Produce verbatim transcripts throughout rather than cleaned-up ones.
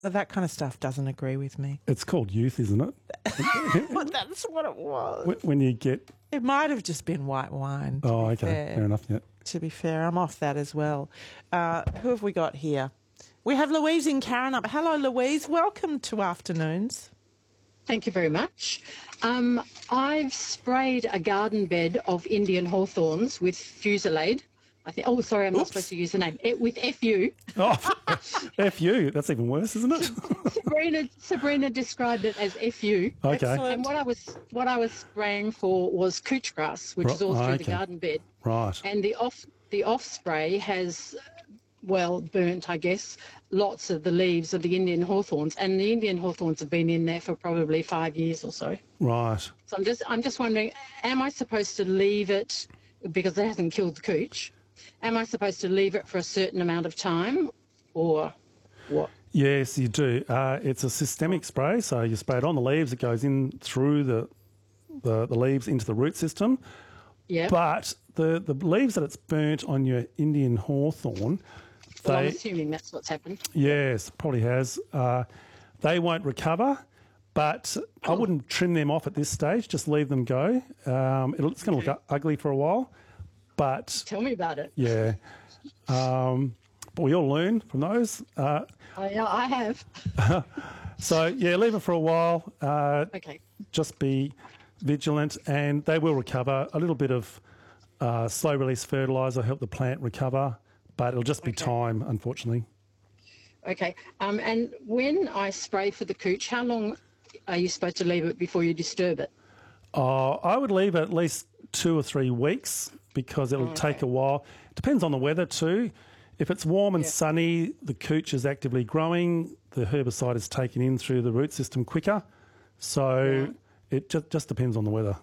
that kind of stuff doesn't agree with me. It's called youth, isn't it? Well, that's what it was. When- When you get... It might have just been white wine. to Oh, be okay. fair. Fair enough, yeah. To be fair, I'm off that as well. Uh, who have we got here? We have Louise in Karrinyup. Hello, Louise. Welcome to Afternoons. Thank you very much. Um, I've sprayed a garden bed of Indian hawthorns with Fusilade. I think. Oh, sorry, I'm not Oops. supposed to use the name. It, with F U. Oh, F you. That's even worse, isn't it? Sabrina Sabrina described it as F U. Okay. Excellent. And what I was what I was spraying for was couch grass, which is all Right, through okay. the garden bed. Right. And the off the off spray has, well, burnt, I guess, lots of the leaves of the Indian hawthorns, and the Indian hawthorns have been in there for probably five years or so. Right. So I'm just I'm just wondering, am I supposed to leave it because it hasn't killed the cooch? Am I supposed to leave it for a certain amount of time, or what? Yes, you do. Uh, it's a systemic spray, so you spray it on the leaves. It goes in through the the, the leaves into the root system. Yeah. But the, the leaves that it's burnt on your Indian hawthorn, Well, I'm they assuming that's what's happened. yes, probably has. Uh, they won't recover, but I wouldn't trim them off at this stage. Just leave them go. Um, it'll, it's going to look u- ugly for a while, but Tell me about it. yeah. Um, but we all learn from those. Uh, I, I have. so yeah, leave it for a while. Uh, Okay. just be vigilant, and they will recover. A little bit of uh, slow release fertiliser help the plant recover, but it'll just be Okay. time, unfortunately. Okay. Um, and when I spray for the cooch, how long are you supposed to leave it before you disturb it? Uh, I would leave it at least two or three weeks because it'll take a while. Depends on the weather too. If it's warm and Yeah. sunny, the cooch is actively growing. The herbicide is taken in through the root system quicker. So Right. it just, just depends on the weather.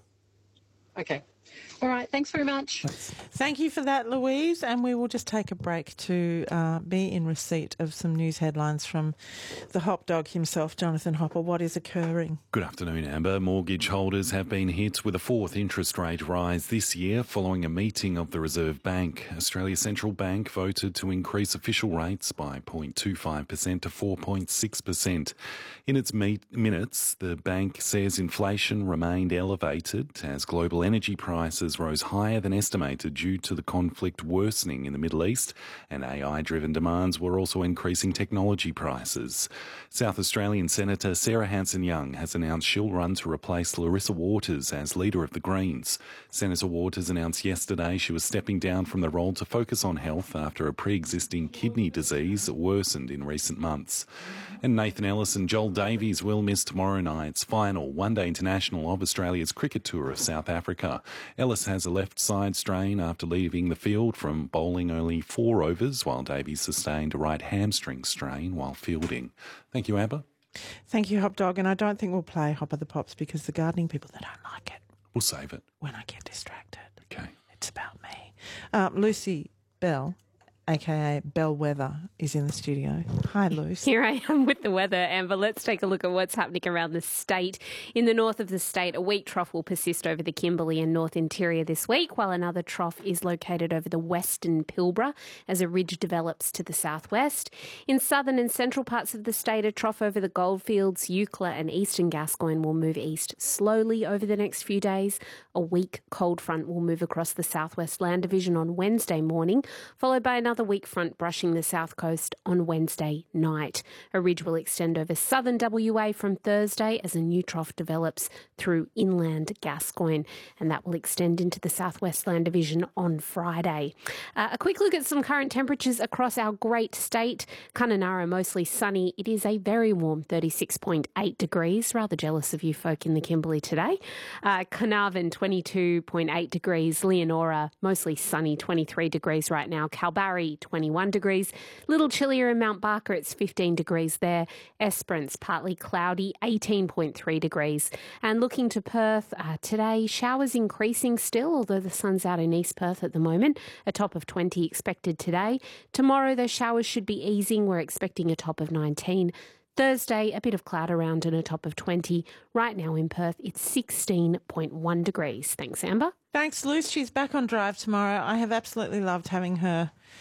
Okay. All right. Thanks very much. Thank you for that, Louise. And we will just take a break to uh, be in receipt of some news headlines from the Hop Dog himself, Jonathan Hopper. What is occurring? Good afternoon, Amber. Mortgage holders have been hit with a fourth interest rate rise this year following a meeting of the Reserve Bank. Australia's central bank voted to increase official rates by zero point two five percent to four point six percent. In its meet- minutes, the bank says inflation remained elevated as global energy prices rose higher than estimated due to the conflict worsening in the Middle East, and A I-driven demands were also increasing technology prices. South Australian Senator Sarah Hanson-Young has announced she'll run to replace Larissa Waters as leader of the Greens. Senator Waters announced yesterday she was stepping down from the role to focus on health after a pre-existing kidney disease worsened in recent months. And Nathan Ellis and Joel Davies will miss tomorrow night's final one-day international of Australia's cricket tour of South Africa. Ellis has a left side strain after leaving the field from bowling only four overs, while Davies sustained a right hamstring strain while fielding. Thank you, Amber. Thank you, Hop Dog. And I don't think we'll play Hopper the Pops because the gardening people, they don't like it We'll save it. when I get distracted. Okay. It's about me. Um, Lucy Bell, a k a. Bellwether, is in the studio. Hi, Lucy. Here I am with the weather, Amber. Let's take a look at what's happening around the state. In the north of the state, a weak trough will persist over the Kimberley and North Interior this week, while another trough is located over the western Pilbara as a ridge develops to the southwest. In southern and central parts of the state, a trough over the Goldfields, Eucla and eastern Gascoyne will move east slowly over the next few days. A weak cold front will move across the southwest land division on Wednesday morning, followed by another weak front brushing the south coast on Wednesday night. A ridge will extend over southern W A from Thursday as a new trough develops through inland Gascoyne, and that will extend into the southwest land division on Friday. Uh, a quick look at some current temperatures across our great state. Kununurra mostly sunny. It is a very warm thirty-six point eight degrees. Rather jealous of you folk in the Kimberley today. Uh, Carnarvon twenty-two point eight degrees. Leonora mostly sunny, twenty-three degrees right now. Kalbarri twenty-one degrees. Little chillier in Mount Barker, it's fifteen degrees there. Esperance partly cloudy, eighteen point three degrees. And looking to Perth uh, today, showers increasing still, although the sun's out in East Perth at the moment. A top of twenty expected today. Tomorrow, those showers should be easing. We're expecting a top of nineteen. Thursday, a bit of cloud around and a top of twenty. Right now in Perth, it's sixteen point one degrees. Thanks, Amber. Thanks, Luce. She's back on Drive tomorrow. I have absolutely loved having her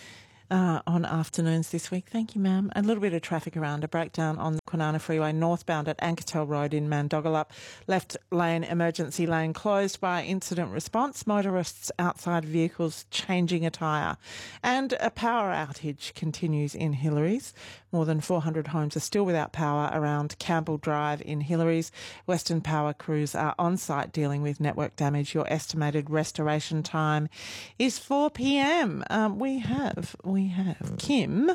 uh, on afternoons this week. Thank you, ma'am. A little bit of traffic around. A breakdown on the Kwinana Freeway northbound at Ankertel Road in Mandogalup. Left lane emergency lane closed by incident response. Motorists outside vehicles changing a tyre. And a power outage continues in Hillary's. More than four hundred homes are still without power around Campbell Drive in Hillary's. Western Power crews are on site dealing with network damage. Your estimated restoration time is four p.m. Um, we have, we have Kim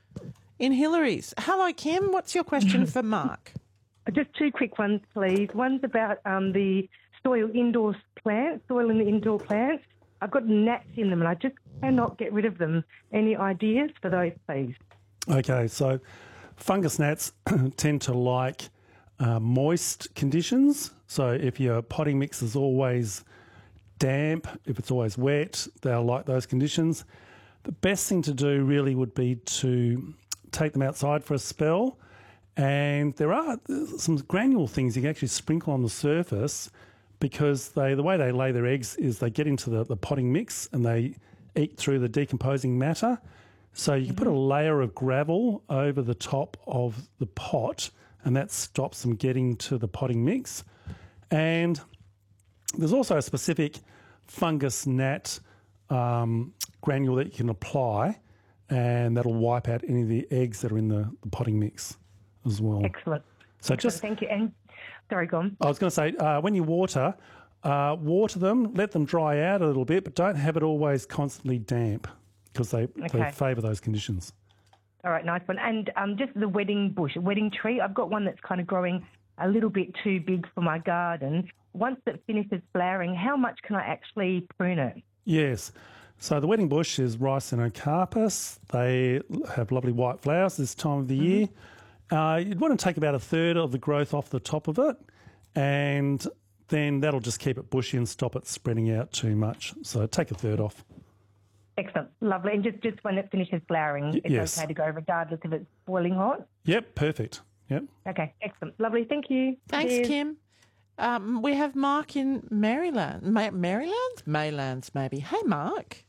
in Hillary's. Hello, Kim. What's your question for Mark? Just two quick ones, please. One's about um, the soil indoor plants, soil in the indoor plants. I've got gnats in them and I just cannot get rid of them. Any ideas for those, please? Okay, so fungus gnats tend to like uh, moist conditions. So if your potting mix is always damp, if it's always wet, they'll like those conditions. The best thing to do really would be to take them outside for a spell. And there are some granule things you can actually sprinkle on the surface because they the way they lay their eggs is they get into the, the potting mix and they eat through the decomposing matter. So you can put a layer of gravel over the top of the pot and that stops them getting to the potting mix. And there's also a specific fungus gnat um, granule that you can apply and that'll wipe out any of the eggs that are in the, the potting mix as well. Excellent. So Excellent. just, Thank you. And sorry, go on. I was going to say, uh, when you water, uh, water them, let them dry out a little bit, but don't have it always constantly damp. Because they, Okay. they favour those conditions. All right, nice one. And um, just the wedding bush, wedding tree, I've got one that's kind of growing a little bit too big for my garden. Once it finishes flowering, how much can I actually prune it? Yes. So the wedding bush is Ricinocarpus. They have lovely white flowers this time of the mm-hmm. year. Uh, you'd want to take about a third of the growth off the top of it, and then that'll just keep it bushy and stop it spreading out too much. So take a third off. Excellent. Lovely. And just, just when it finishes flowering, it's yes. okay to go regardless if it's boiling hot? Yep, perfect. Yep. Okay, excellent. Lovely. Thank you. Thanks, Cheers. Kim. Um, we have Mark in Maryland. Ma- Maryland? Maylands, maybe. Hey, Mark.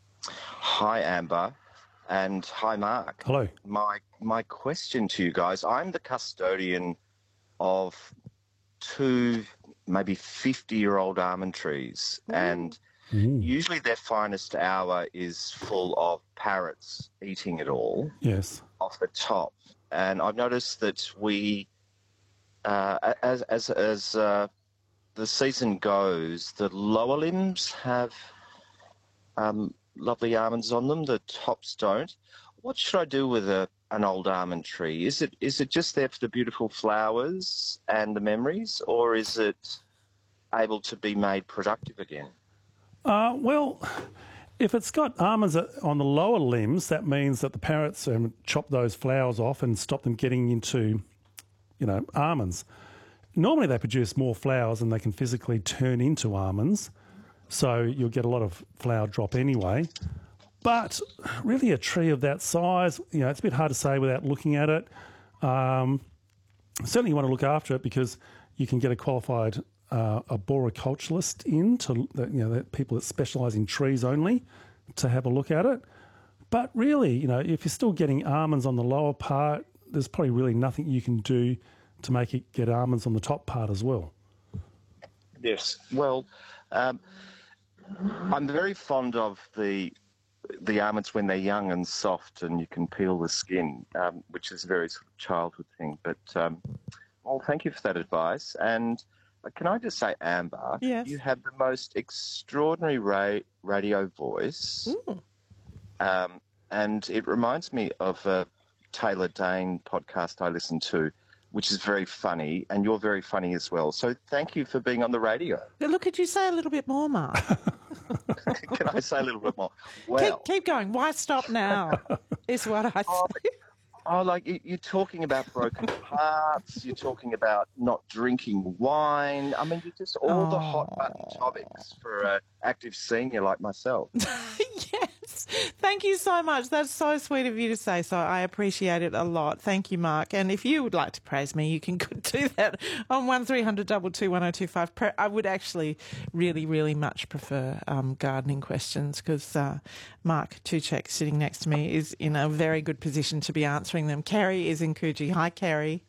Hi, Amber. And hi, Mark. Hello. My, my question to you guys, I'm the custodian of two, maybe fifty-year-old almond trees. Mm. And Mm. usually their finest hour is full of parrots eating it all yes. off the top. And I've noticed that we, uh, as as as uh, the season goes, the lower limbs have um, lovely almonds on them, the tops don't. What should I do with a, an old almond tree? Is it is it just there for the beautiful flowers and the memories, or is it able to be made productive again? Uh, well, if it's got almonds on the lower limbs, that means that the parrots um, chop those flowers off and stop them getting into, you know, almonds. Normally they produce more flowers than they can physically turn into almonds, so you'll get a lot of flower drop anyway. But really a tree of that size, you know, it's a bit hard to say without looking at it. Um, certainly you want to look after it because you can get a qualified Uh, arboriculturalist in to you know people that specialise in trees only to have a look at it. But really, you know, if you're still getting almonds on the lower part, there's probably really nothing you can do to make it get almonds on the top part as well. Yes. Well, um, I'm very fond of the the almonds when they're young and soft, and you can peel the skin, um, which is a very sort of childhood thing. But um, well, thank you for that advice. And can I just say, Amber, yes. you have the most extraordinary ra- radio voice. Um, and it reminds me of a Taylor Dane podcast I listen to, which is very funny, and you're very funny as well. So thank you for being on the radio. Look, could you say a little bit more, Mark? Can I say a little bit more? Well, keep, keep going. Why stop now is what I oh, say. Oh, like you're talking about broken hearts, you're talking about not drinking wine. I mean, you're just all oh. the hot button topics for an active senior like myself. Yes. Yes. Thank you so much. That's so sweet of you to say so. I appreciate it a lot. Thank you, Mark. And if you would like to praise me, you can do that on one three hundred two two one oh two five. I would actually really, really much prefer um, gardening questions because uh, Mark Tuchek, sitting next to me, is in a very good position to be answering them. Kerry is in Coogee. Hi, Kerry.